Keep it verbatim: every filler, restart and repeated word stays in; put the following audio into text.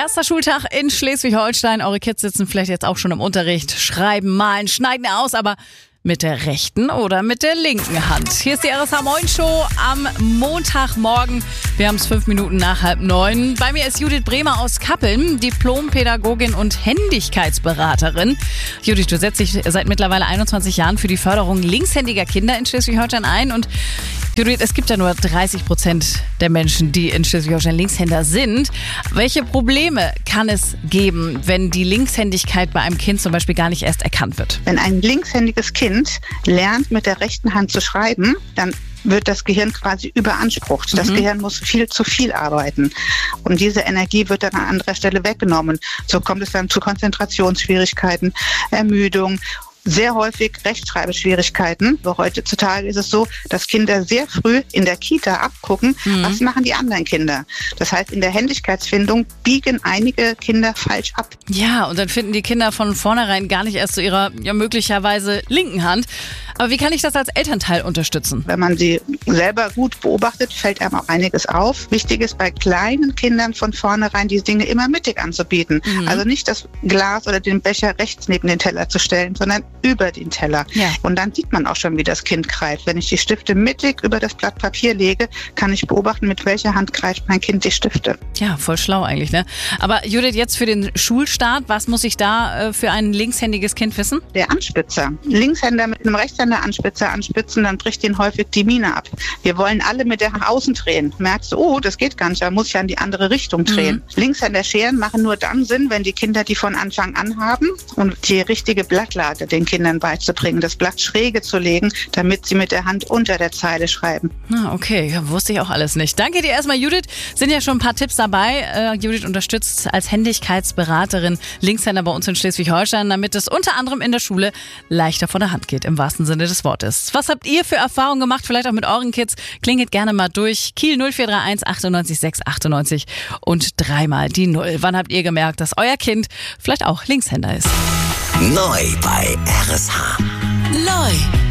Erster Schultag in Schleswig-Holstein. Eure Kids sitzen vielleicht jetzt auch schon im Unterricht, schreiben, malen, schneiden aus, aber mit der rechten oder mit der linken Hand? Hier ist die R S H Moin Show am Montagmorgen. Wir haben es fünf Minuten nach halb neun. Bei mir ist Judith Bremer aus Kappeln, Diplompädagogin und Händigkeitsberaterin. Judith, du setzt dich seit mittlerweile einundzwanzig Jahren für die Förderung linkshändiger Kinder in Schleswig-Holstein ein. Und Judith, es gibt ja nur dreißig Prozent der Menschen, die in Schleswig-Holstein Linkshänder sind. Welche Probleme kann es geben, wenn die Linkshändigkeit bei einem Kind zum Beispiel gar nicht erst erkannt wird? Wenn ein linkshändiges Kind lernt, mit der rechten Hand zu schreiben, dann wird das Gehirn quasi überansprucht. Das mhm. Gehirn muss viel zu viel arbeiten. Und diese Energie wird dann an anderer Stelle weggenommen. So kommt es dann zu Konzentrationsschwierigkeiten, Ermüdung, sehr häufig Rechtschreibschwierigkeiten. So heutzutage ist es so, dass Kinder sehr früh in der Kita abgucken, mhm. was machen die anderen Kinder. Das heißt, in der Händigkeitsfindung biegen einige Kinder falsch ab. Ja, und dann finden die Kinder von vornherein gar nicht erst zu ihrer ja möglicherweise linken Hand. Aber wie kann ich das als Elternteil unterstützen? Wenn man sie selber gut beobachtet, fällt einem auch einiges auf. Wichtig ist bei kleinen Kindern von vornherein die Dinge immer mittig anzubieten. Mhm. Also nicht das Glas oder den Becher rechts neben den Teller zu stellen, sondern über den Teller. Ja. Und dann sieht man auch schon, wie das Kind greift. Wenn ich die Stifte mittig über das Blatt Papier lege, kann ich beobachten, mit welcher Hand greift mein Kind die Stifte. Ja, voll schlau eigentlich, ne? Aber Judith, jetzt für den Schulstart, was muss ich da äh, für ein linkshändiges Kind wissen? Der Anspitzer. Linkshänder mit einem Rechtshänder Anspitzer anspitzen, dann bricht ihnen häufig die Miene ab. Wir wollen alle mit der nach außen drehen. Merkst du, oh, das geht gar nicht, da muss ich ja in die andere Richtung drehen. Mhm. Linkshänder Scheren machen nur dann Sinn, wenn die Kinder die von Anfang an haben und die richtige Blattlage den Kindern beizubringen, das Blatt schräge zu legen, damit sie mit der Hand unter der Zeile schreiben. Ah, okay, ja, wusste ich auch alles nicht. Danke dir erstmal, Judith. Sind ja schon ein paar Tipps dabei. Äh, Judith unterstützt als Händigkeitsberaterin Linkshänder bei uns in Schleswig-Holstein, damit es unter anderem in der Schule leichter von der Hand geht, im wahrsten Sinne des Wortes. Was habt ihr für Erfahrungen gemacht, vielleicht auch mit euren Kids? Klingelt gerne mal durch. Kiel null vier drei eins achtundneunzig sechs achtundneunzig und dreimal die Null. Wann habt ihr gemerkt, dass euer Kind vielleicht auch Linkshänder ist? Neu bei R S H. Neu.